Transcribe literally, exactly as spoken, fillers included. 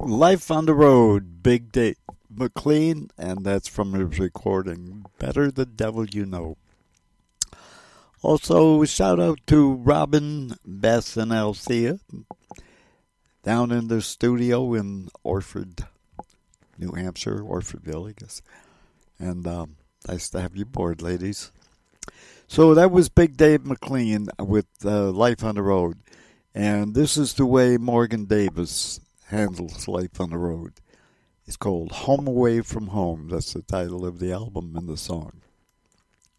Life on the Road, Big Dave McLean, and that's from his recording, Better the Devil You Know. Also, shout out to Robin, Bess, and Althea down in the studio in Orford, New Hampshire, Orfordville, I guess. And um, nice to have you aboard, ladies. So that was Big Dave McLean with uh, Life on the Road. And this is the way Morgan Davis handles life on the road. It's called Home Away from Home. That's the title of the album and the song.